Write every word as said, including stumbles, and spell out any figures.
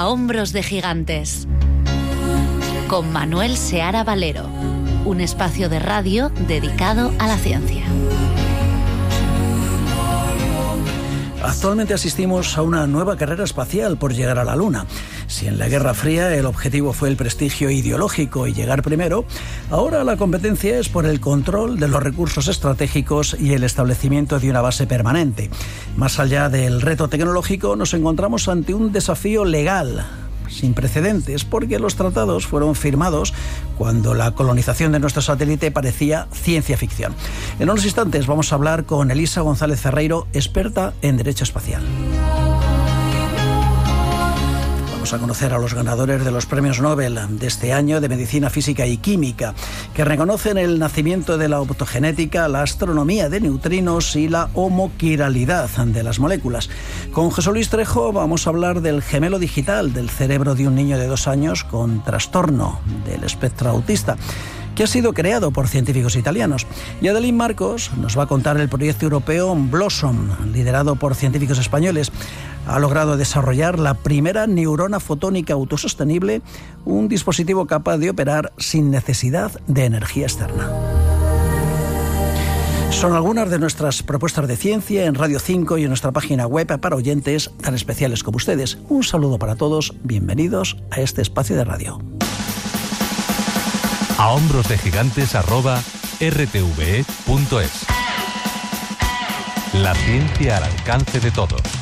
A hombros de gigantes, con Manuel Seara Valero, un espacio de radio dedicado a la ciencia. Actualmente asistimos a una nueva carrera espacial por llegar a la Luna. Si en la Guerra Fría el objetivo fue el prestigio ideológico y llegar primero, ahora la competencia es por el control de los recursos estratégicos y el establecimiento de una base permanente. Más allá del reto tecnológico, nos encontramos ante un desafío legal sin precedentes, porque los tratados fueron firmados cuando la colonización de nuestro satélite parecía ciencia ficción. En unos instantes vamos a hablar con Elisa González Ferreiro, experta en Derecho Espacial. Vamos a conocer a los ganadores de los premios Nobel de este año de Medicina, Física y Química, que reconocen el nacimiento de la optogenética, la astronomía de neutrinos y la homoquiralidad de las moléculas. Con José Luis Trejo vamos a hablar del gemelo digital del cerebro de un niño de dos años con trastorno del espectro autista, que ha sido creado por científicos italianos. Y Adeline Marcos nos va a contar el proyecto europeo Blossom, liderado por científicos españoles. Ha logrado desarrollar la primera neurona fotónica autosostenible, un dispositivo capaz de operar sin necesidad de energía externa. Son algunas de nuestras propuestas de ciencia en Radio cinco y en nuestra página web para oyentes tan especiales como ustedes. Un saludo para todos, bienvenidos a este espacio de radio. A hombros de gigantes arroba r t v e punto es. La ciencia al alcance de todos.